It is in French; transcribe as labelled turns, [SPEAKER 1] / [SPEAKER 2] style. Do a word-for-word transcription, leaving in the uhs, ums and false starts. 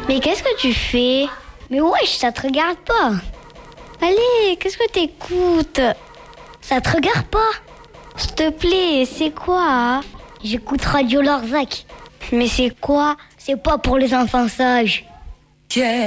[SPEAKER 1] Mais qu'est-ce que tu fais? Mais wesh, ça te regarde pas. Allez, qu'est-ce que t'écoutes? Ça te regarde pas? S'il te plaît, c'est quoi hein? J'écoute Radio Larzac. Mais c'est quoi? C'est pas pour les enfants sages.
[SPEAKER 2] Yeah.